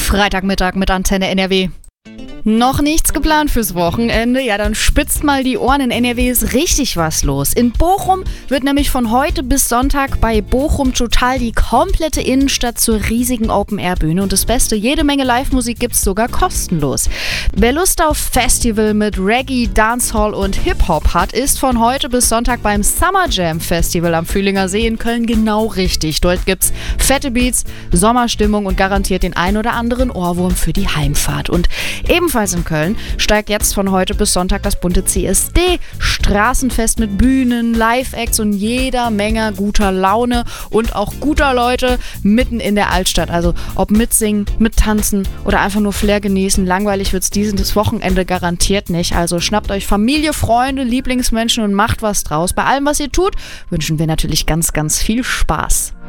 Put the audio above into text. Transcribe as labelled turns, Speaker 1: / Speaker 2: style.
Speaker 1: Freitagmittag mit Antenne NRW. Noch nichts geplant fürs Wochenende? Ja, dann spitzt mal die Ohren. In NRW ist richtig was los. In Bochum wird nämlich von heute bis Sonntag bei Bochum Total die komplette Innenstadt zur riesigen Open-Air-Bühne. Und das Beste, jede Menge Live-Musik gibt's sogar kostenlos. Wer Lust auf Festival mit Reggae, Dancehall und Hip-Hop hat, ist von heute bis Sonntag beim Summer Jam Festival am Fühlinger See in Köln genau richtig. Dort gibt's fette Beats, Sommerstimmung und garantiert den ein oder anderen Ohrwurm für die Heimfahrt. Und ebenfalls in Köln steigt jetzt von heute bis Sonntag das bunte CSD-Straßenfest mit Bühnen, Live-Acts und jeder Menge guter Laune und auch guter Leute mitten in der Altstadt. Also ob mitsingen, mittanzen oder einfach nur Flair genießen, langweilig wird's dieses Wochenende garantiert nicht. Also schnappt euch Familie, Freunde, Lieblingsmenschen und macht was draus. Bei allem, was ihr tut, wünschen wir natürlich ganz, ganz viel Spaß.